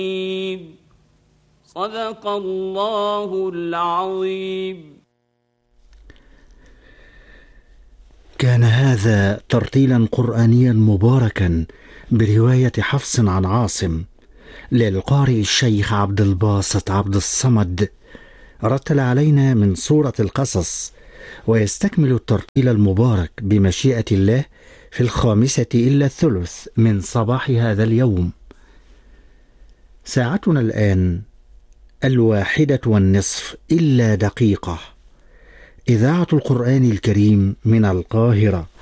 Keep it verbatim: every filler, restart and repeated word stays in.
صدق الله العظيم. كان هذا ترتيلا قرآنيا مباركا برواية حفص عن عاصم للقارئ الشيخ عبد الباسط عبد الصمد، رتل علينا من سورة القصص، ويستكمل الترتيل المبارك بمشيئة الله في الخامسة إلا الثلث من صباح هذا اليوم. ساعتنا الآن الواحدة والنصف إلا دقيقة. إذاعة القرآن الكريم من القاهرة،